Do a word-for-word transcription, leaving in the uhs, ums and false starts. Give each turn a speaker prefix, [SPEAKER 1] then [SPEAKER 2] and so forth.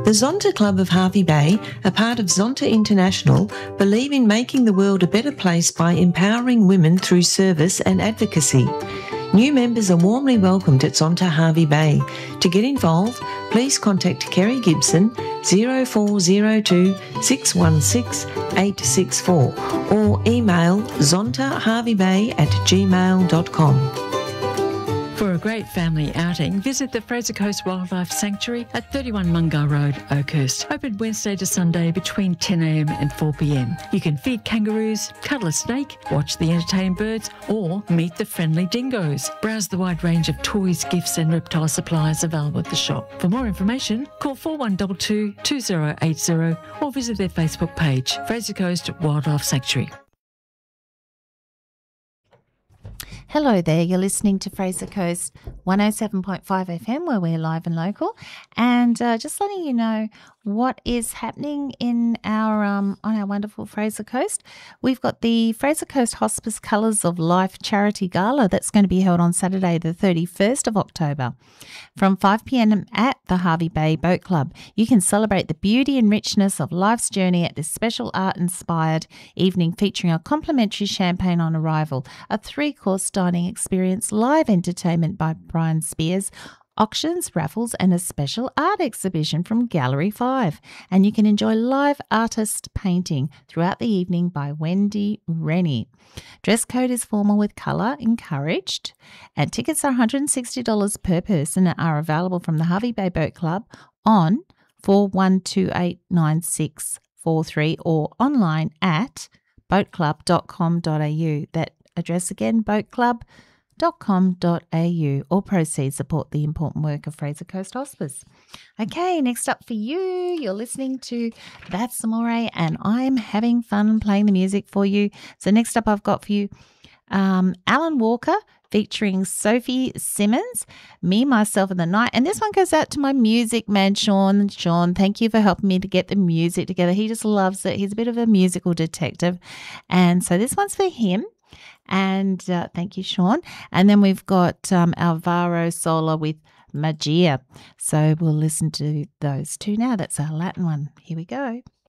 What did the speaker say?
[SPEAKER 1] The Zonta Club of Hervey Bay, a part of Zonta International, believe in making the world a better place by empowering women through service and advocacy. New members are warmly welcomed at Zonta Hervey Bay. To get involved, please contact Kerry Gibson zero four zero two six one six eight six four or email zontaharveybay at gmail dot com.
[SPEAKER 2] For a great family outing, visit the Fraser Coast Wildlife Sanctuary at thirty-one Mungar Road, Oakhurst. Open Wednesday to Sunday between ten a m and four p m. You can feed kangaroos, cuddle a snake, watch the entertaining birds, or meet the friendly dingoes. Browse the wide range of toys, gifts and reptile supplies available at the shop. For more information, call four one two two, two zero eight zero or visit their Facebook page, Fraser Coast Wildlife Sanctuary.
[SPEAKER 3] Hello there, you're listening to Fraser Coast one oh seven point five F M, where we're live and local, and uh, just letting you know what is happening in our um, on our wonderful Fraser Coast. We've got the Fraser Coast Hospice Colours of Life Charity Gala that's going to be held on Saturday the thirty-first of October from five p m at the Hervey Bay Boat Club. You can celebrate the beauty and richness of life's journey at this special art-inspired evening featuring a complimentary champagne on arrival, a three-course dining experience, live entertainment by Brian Spears, auctions, raffles and a special art exhibition from Gallery five. And you can enjoy live artist painting throughout the evening by Wendy Rennie. Dress code is formal with colour encouraged, and tickets are one hundred sixty dollars per person and are available from the Hervey Bay Boat Club on four one two eight nine six four three or online at boat club dot com dot a u. That address again, boat club dot com dot a u. All proceeds support the important work of Fraser Coast Hospice. Okay, next up for you, you're listening to That's Amore, and I'm having fun playing the music for you. So next up I've got for you um, Alan Walker featuring Sophie Simmons, Me, Myself and the Night. And this one goes out to my music man, Sean. Sean, thank you for helping me to get the music together. He just loves it. He's a bit of a musical detective. And so this one's for him. And uh, thank you, Sean. And then we've got um, Alvaro Sola with Magia. So we'll listen to those two now. That's our Latin one. Here we go.